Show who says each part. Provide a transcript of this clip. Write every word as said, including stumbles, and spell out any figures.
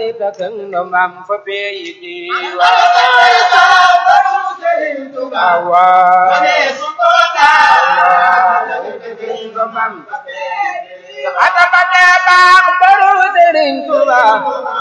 Speaker 1: may takang mam fa peyi diwa awa ata bata baax baru Serigne Touba